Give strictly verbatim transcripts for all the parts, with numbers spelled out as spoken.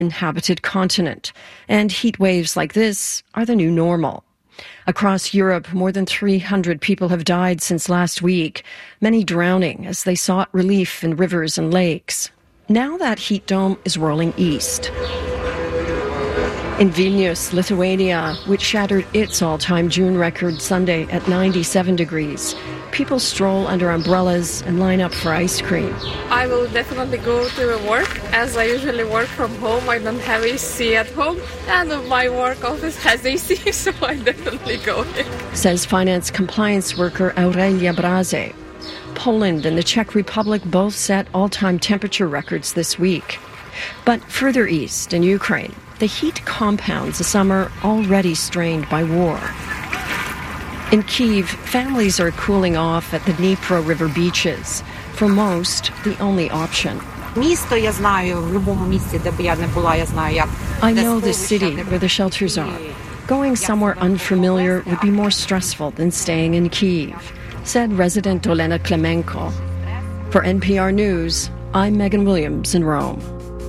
inhabited continent, and heat waves like this are the new normal. Across Europe, more than three hundred people have died since last week, many drowning as they sought relief in rivers and lakes. Now that heat dome is rolling east. In Vilnius, Lithuania, which shattered its all-time June record Sunday at ninety-seven degrees, people stroll under umbrellas and line up for ice cream. I will definitely go to work, as I usually work from home. I don't have A C at home, and my work office has A C, so I definitely go there. Says finance compliance worker Aurelia Braze. Poland and the Czech Republic both set all-time temperature records this week. But further east, in Ukraine, the heat compounds a summer already strained by war. In Kyiv, families are cooling off at the Dnipro River beaches. For most, the only option. I know the city where the shelters are. Going somewhere unfamiliar would be more stressful than staying in Kyiv, said resident Olena Klemenko. For N P R News, I'm Megan Williams in Rome.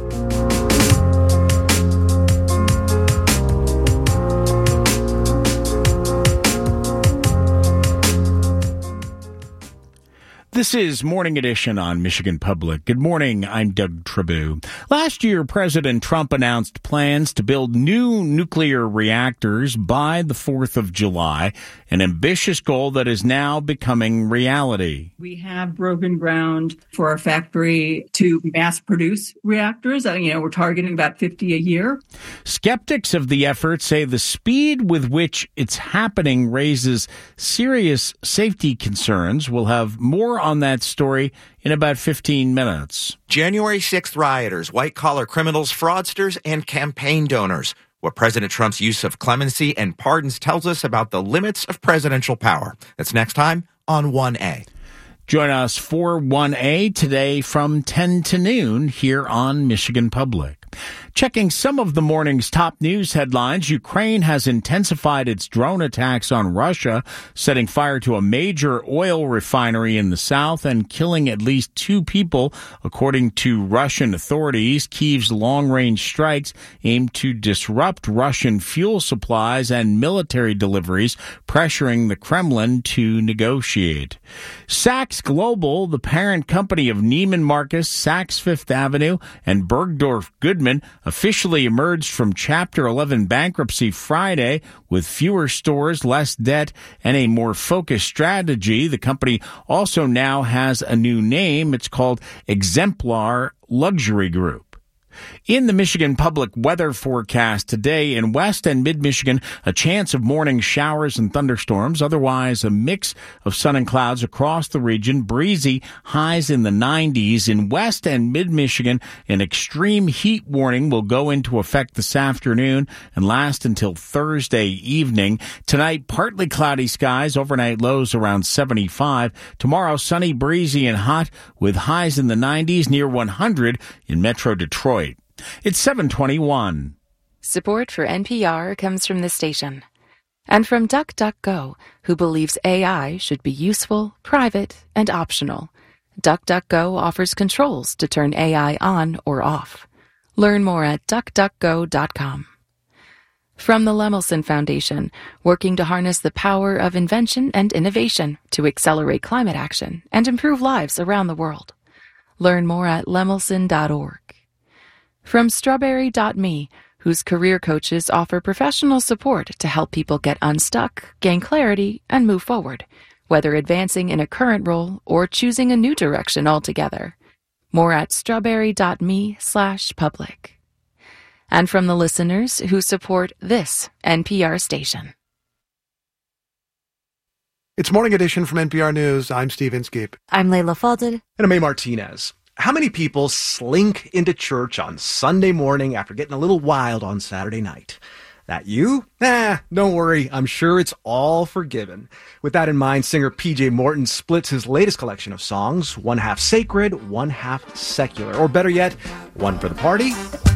This is Morning Edition on Michigan Public. Good morning, I'm Doug Tribou. Last year, President Trump announced plans to build new nuclear reactors by the fourth of July, an ambitious goal that is now becoming reality. We have broken ground for our factory to mass produce reactors. You know, we're targeting about fifty a year. Skeptics of the effort say the speed with which it's happening raises serious safety concerns. We'll have more on that story in about fifteen minutes. January sixth rioters, white-collar criminals, fraudsters, and campaign donors. What President Trump's use of clemency and pardons tells us about the limits of presidential power. That's next time on one A. Join us for one A today from ten to noon here on Michigan Public. Checking some of the morning's top news headlines, Ukraine has intensified its drone attacks on Russia, setting fire to a major oil refinery in the south and killing at least two people, according to Russian authorities. Kyiv's long-range strikes aim to disrupt Russian fuel supplies and military deliveries, pressuring the Kremlin to negotiate. Saks Global, the parent company of Neiman Marcus, Saks Fifth Avenue, and Bergdorf Goodman, officially emerged from Chapter eleven bankruptcy Friday with fewer stores, less debt, and a more focused strategy. The company also now has a new name. It's called Exemplar Luxury Group. In the Michigan Public weather forecast today, in West and Mid-Michigan, a chance of morning showers and thunderstorms. Otherwise, a mix of sun and clouds across the region. Breezy, highs in the nineties. In West and Mid-Michigan, an extreme heat warning will go into effect this afternoon and last until Thursday evening. Tonight, partly cloudy skies, overnight lows around seventy-five. Tomorrow, sunny, breezy, and hot with highs in the nineties, near one hundred in Metro Detroit. It's seven twenty-one. Support for N P R comes from this station and from DuckDuckGo, who believes A I should be useful, private, and optional. DuckDuckGo offers controls to turn A I on or off. Learn more at duck duck go dot com. From the Lemelson Foundation, working to harness the power of invention and innovation to accelerate climate action and improve lives around the world. Learn more at lemelson dot org. From Strawberry dot me, whose career coaches offer professional support to help people get unstuck, gain clarity, and move forward, whether advancing in a current role or choosing a new direction altogether. More at strawberry dot me slash public. And from the listeners who support this N P R station. It's Morning Edition from N P R News. I'm Steve Inskeep. I'm Layla Fadel. And I'm A. Martinez. How many people slink into church on Sunday morning after getting a little wild on Saturday night? That you? Nah, don't worry. I'm sure it's all forgiven. With that in mind, singer P J Morton splits his latest collection of songs, one half sacred, one half secular. Or better yet, one for the party,